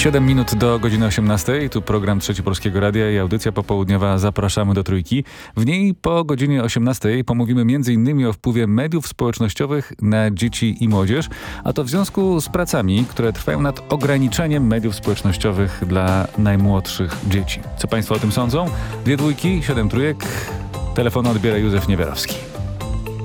7 minut do godziny 18. Tu program Trzeci Polskiego Radia i audycja popołudniowa Zapraszamy do Trójki. W niej po godzinie 18 pomówimy m.in. o wpływie mediów społecznościowych na dzieci i młodzież, a to w związku z pracami, które trwają nad ograniczeniem mediów społecznościowych dla najmłodszych dzieci. Co Państwo o tym sądzą? 2 dwójki, 7 trójek. Telefon odbiera Józef Niewiarowski.